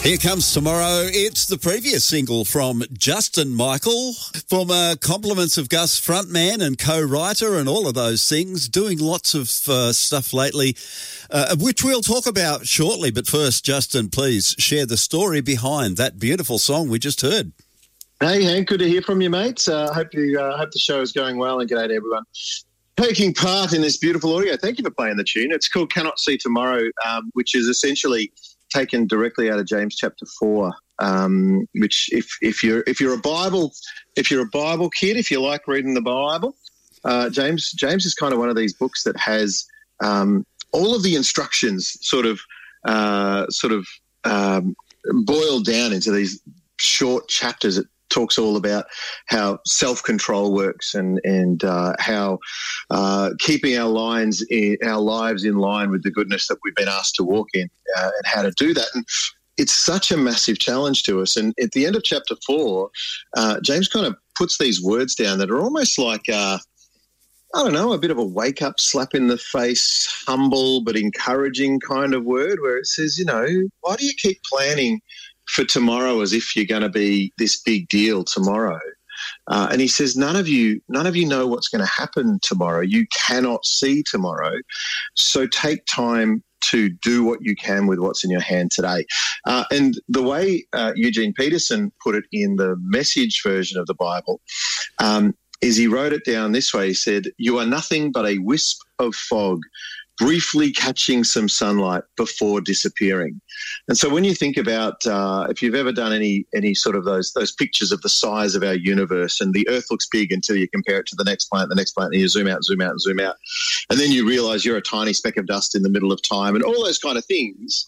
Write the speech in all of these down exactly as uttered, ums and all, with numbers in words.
Here Comes Tomorrow. It's the previous single from Justin Michael. Former Compliments of Gus frontman and co-writer and all of those things, doing lots of uh, stuff lately, uh, which we'll talk about shortly. But first, Justin, please share the story behind that beautiful song we just heard. Hey, Hank, good to hear from you, mates. I uh, hope you uh, hope the show is going well, and g'day to everyone taking part in this beautiful audio. Thank you for playing the tune. It's called Cannot See Tomorrow, um, which is essentially taken directly out of James chapter four, um, which if if you're if you're a Bible if you're a Bible kid, if you like reading the Bible, uh, James James is kind of one of these books that has um, all of the instructions sort of uh, sort of um, boiled down into these short chapters. It talks all about how self-control works and and uh, how uh, keeping our lines in, our lives in line with the goodness that we've been asked to walk in, uh, and how to do that. And it's such a massive challenge to us. And at the end of chapter four, uh, James kind of puts these words down that are almost like uh, I don't know, a bit of a wake-up slap in the face, humble but encouraging kind of word, where it says, you know, why do you keep planning for tomorrow as if you're going to be this big deal tomorrow? Uh, and he says, none of you, none of you know what's going to happen tomorrow. You cannot see tomorrow. So take time to do what you can with what's in your hand today. Uh, and the way uh, Eugene Peterson put it in the Message version of the Bible um, is he wrote it down this way. He said, you are nothing but a wisp of fog, briefly catching some sunlight before disappearing. And so when you think about, uh, if you've ever done any any sort of those those pictures of the size of our universe, and the Earth looks big until you compare it to the next planet, the next planet, and you zoom out, zoom out, and zoom out, and then you realise you're a tiny speck of dust in the middle of time, and all those kind of things,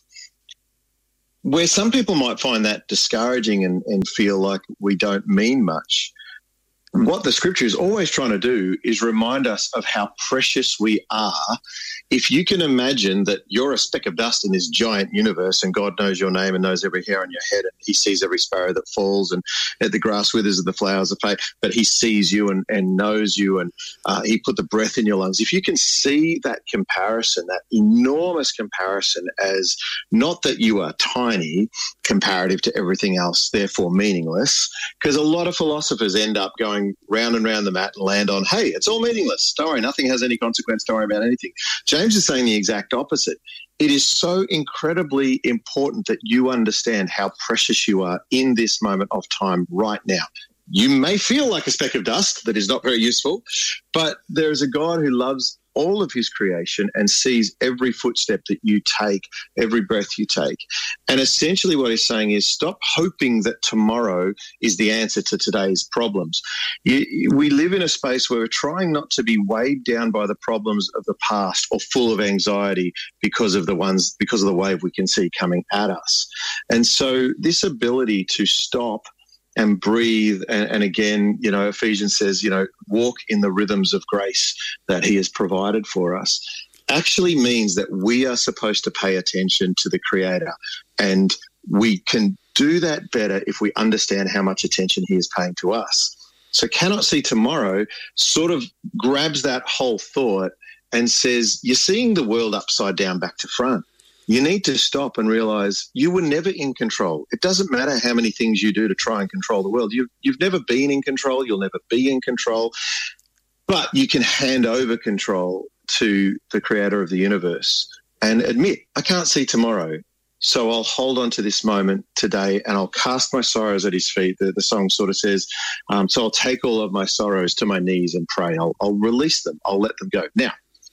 where some people might find that discouraging and, and feel like we don't mean much. What the scripture is always trying to do is remind us of how precious we are. If you can imagine that you're a speck of dust in this giant universe, and God knows your name and knows every hair on your head, and he sees every sparrow that falls, and the grass withers and the flowers are fade, but he sees you and, and knows you, and uh, he put the breath in your lungs. If you can see that comparison, that enormous comparison, as not that you are tiny comparative to everything else, therefore meaningless, because a lot of philosophers end up going round and round the mat and land on, hey, it's all meaningless. Don't worry, nothing has any consequence. Don't worry about anything. James is saying the exact opposite. It is so incredibly important that you understand how precious you are in this moment of time right now. You may feel like a speck of dust that is not very useful, but there is a God who loves all of his creation and sees every footstep that you take, every breath you take. And essentially what he's saying is stop hoping that tomorrow is the answer to today's problems. You, we live in a space where we're trying not to be weighed down by the problems of the past or full of anxiety because of the ones, because of the wave we can see coming at us. And so this ability to stop and breathe. And, and again, you know, Ephesians says, you know, walk in the rhythms of grace that he has provided for us, actually means that we are supposed to pay attention to the Creator. And we can do that better if we understand how much attention he is paying to us. So cannot see tomorrow sort of grabs that whole thought and says, you're seeing the world upside down back to front. You need to stop and realise you were never in control. It doesn't matter how many things you do to try and control the world. You've, you've never been in control. You'll never be in control. But you can hand over control to the Creator of the universe and admit, I can't see tomorrow, so I'll hold on to this moment today and I'll cast my sorrows at his feet. The, the song sort of says, um, so I'll take all of my sorrows to my knees and pray. I'll, I'll release them. I'll let them go. Now,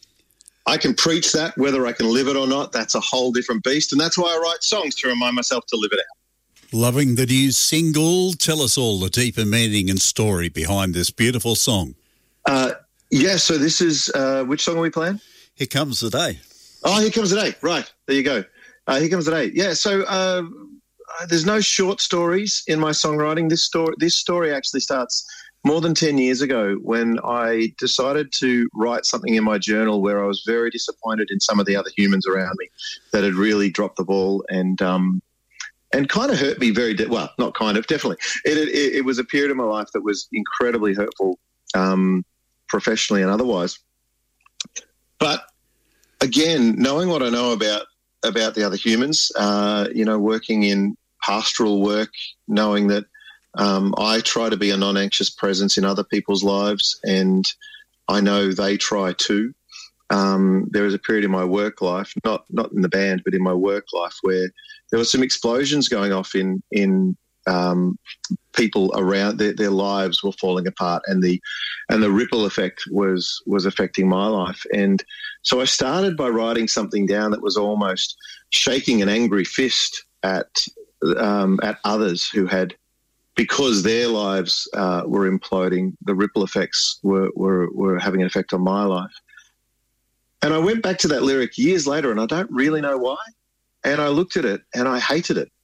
I can preach that, whether I can live it or not, that's a whole different beast, and that's why I write songs, to remind myself to live it out. Loving the new single. Tell us all the deeper meaning and story behind this beautiful song. Uh, yeah, so this is, uh, which song are we playing? Here Comes the Day. Oh, Here Comes the Day. Right, there you go. Uh, Here Comes the Day. Yeah, so uh, there's no short stories in my songwriting. This story, this story actually starts more than ten years ago when I decided to write something in my journal where I was very disappointed in some of the other humans around me that had really dropped the ball and um, and kind of hurt me very de- – well, not kind of, definitely. It, it, it was a period of my life that was incredibly hurtful um, professionally and otherwise. But, again, knowing what I know about about the other humans, uh, you know, working in pastoral work, knowing that um, I try to be a non-anxious presence in other people's lives, and I know they try too. Um, there was a period in my work life, not not in the band, but in my work life, where there were some explosions going off in in um, people around. Their, their lives were falling apart, and the and the ripple effect was was affecting my life. And so I started by writing something down that was almost shaking an angry fist at um, at others who had, because their lives uh, were imploding, the ripple effects were, were were having an effect on my life. And I went back to that lyric years later, and I don't really know why. And I looked at it, and I hated it.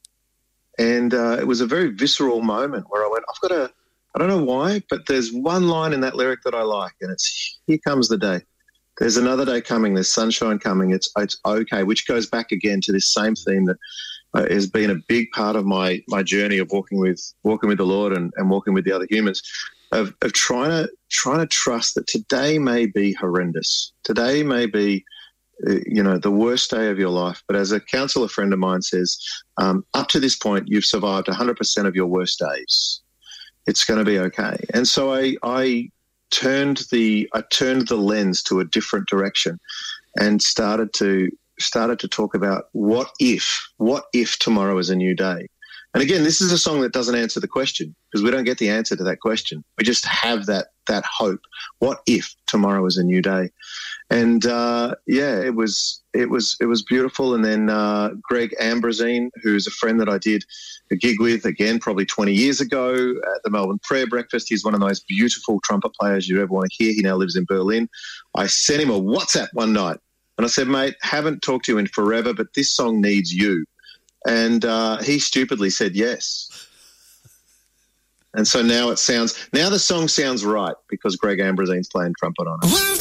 And uh, it was a very visceral moment where I went, I've got to, I don't know why, but there's one line in that lyric that I like, and it's, here comes the day. There's another day coming. There's sunshine coming. It's it's okay, which goes back again to this same theme that uh, has been a big part of my my journey of walking with walking with the Lord and, and walking with the other humans. Of, of trying to trying to trust that today may be horrendous. Today may be, uh, you know, the worst day of your life. But as a counselor friend of mine says, um, up to this point, you've survived one hundred percent of your worst days. It's going to be okay. And so I I turned the I turned the lens to a different direction, and started to started to talk about what if what if tomorrow is a new day. And again, this is a song that doesn't answer the question, because we don't get the answer to that question. We just have that that hope. What if tomorrow is a new day? And uh, yeah, it was it was it was beautiful. And then uh, Greg Ambrosine, who's a friend that I did a gig with, again probably twenty years ago at the Melbourne Prayer Breakfast. He's one of the most beautiful trumpet players you ever want to hear. He now lives in Berlin. I sent him a WhatsApp one night, and I said, "Mate, haven't talked to you in forever, but this song needs you." And uh, he stupidly said yes. And so now it sounds, now the song sounds right because Greg Ambrosine's playing trumpet on it.